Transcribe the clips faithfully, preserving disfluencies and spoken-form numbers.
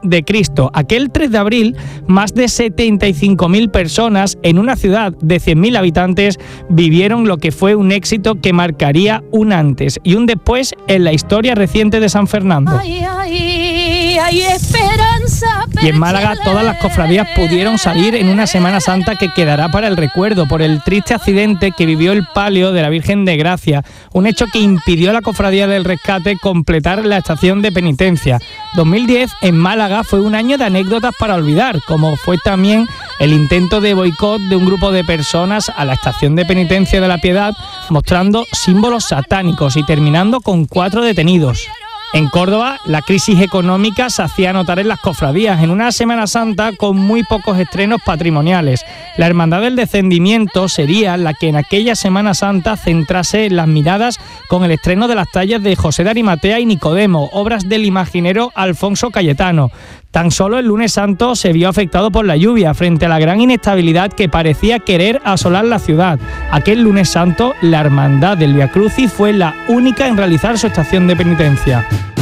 de Cristo. Aquel tres de abril, más de setenta y cinco mil personas en una ciudad de cien mil habitantes vivieron lo que fue un éxito que marcaría un antes y un después en la historia reciente de San Fernando. Ay, ay, ay, esperanza, y en Málaga todas las cofradías pudieron salir en una Semana Santa que quedará para el recuerdo por el triste accidente que vivió el palio de la Virgen de Gracia, un hecho que impidió a la Cofradía del Rescate completar la estación de penitencia. dos mil diez en Málaga fue un año de anécdotas para olvidar, como fue también el intento de boicot de un grupo de personas a la estación de penitencia de la Piedad, mostrando símbolos satánicos y terminando con cuatro detenidos. En Córdoba, la crisis económica se hacía notar en las cofradías, en una Semana Santa con muy pocos estrenos patrimoniales. La Hermandad del Descendimiento sería la que en aquella Semana Santa centrase las miradas con el estreno de las tallas de José de Arimatea y Nicodemo, obras del imaginero Alfonso Cayetano. Tan solo el Lunes Santo se vio afectado por la lluvia frente a la gran inestabilidad que parecía querer asolar la ciudad. Aquel Lunes Santo, la Hermandad del Vía Crucis fue la única en realizar su estación de penitencia.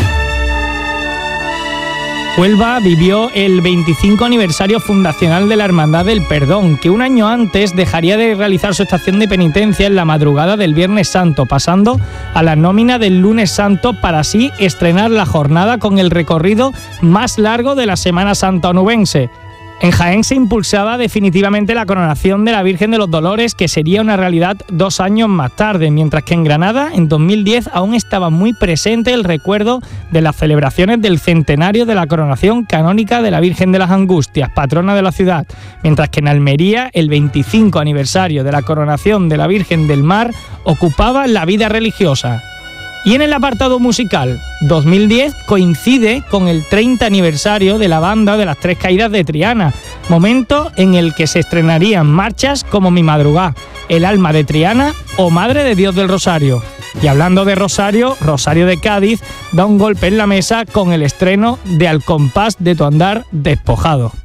Huelva vivió el veinticinco aniversario fundacional de la Hermandad del Perdón, que un año antes dejaría de realizar su estación de penitencia en la madrugada del Viernes Santo, pasando a la nómina del Lunes Santo para así estrenar la jornada con el recorrido más largo de la Semana Santa onubense. En Jaén se impulsaba definitivamente la coronación de la Virgen de los Dolores, que sería una realidad dos años más tarde, mientras que en Granada, en dos mil diez, aún estaba muy presente el recuerdo de las celebraciones del centenario de la coronación canónica de la Virgen de las Angustias, patrona de la ciudad, mientras que en Almería, el veinticinco aniversario de la coronación de la Virgen del Mar ocupaba la vida religiosa. Y en el apartado musical, dos mil diez coincide con el treinta aniversario de la banda de las Tres Caídas de Triana, momento en el que se estrenarían marchas como Mi Madrugá, El Alma de Triana o Madre de Dios del Rosario. Y hablando de Rosario, Rosario de Cádiz da un golpe en la mesa con el estreno de Al compás de tu andar despojado.